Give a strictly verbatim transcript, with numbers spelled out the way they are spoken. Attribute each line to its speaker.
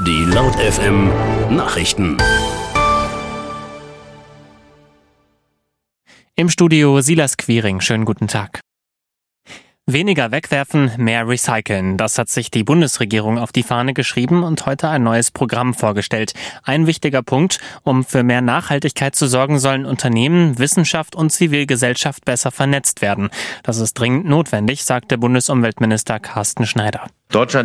Speaker 1: Die Laut F M Nachrichten.
Speaker 2: Im Studio Silas Quiring. Schönen guten Tag. Weniger wegwerfen, mehr recyceln. Das hat sich die Bundesregierung auf die Fahne geschrieben und heute ein neues Programm vorgestellt. Ein wichtiger Punkt: Um für mehr Nachhaltigkeit zu sorgen, sollen Unternehmen, Wissenschaft und Zivilgesellschaft besser vernetzt werden. Das ist dringend notwendig, sagte Bundesumweltminister Carsten Schneider.
Speaker 3: Deutschland